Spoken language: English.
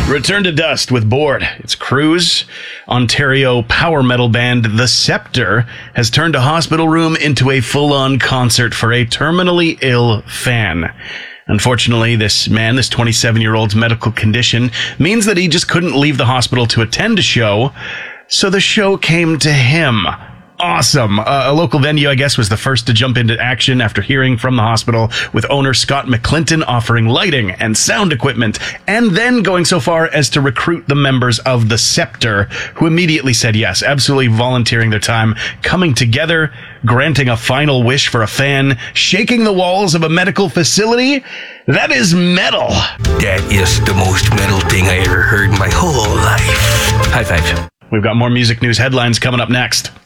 Return to dust with Bored. It's Cruise. Ontario power metal band The Scepter has turned a hospital room into a full-on concert for a terminally ill fan. Unfortunately, this 27-year-old's medical condition means that he just couldn't leave the hospital to attend a show, so the show came to him. Awesome. A local venue, I guess, was the first to jump into action after hearing from the hospital, with owner Scott McClinton offering lighting and sound equipment, and then going so far as to recruit the members of The Scepter, who immediately said yes, absolutely volunteering their time, coming together, granting a final wish for a fan, shaking the walls of a medical facility. That is metal. That is the most metal thing I ever heard in my whole life. High five. We've got more music news headlines coming up next.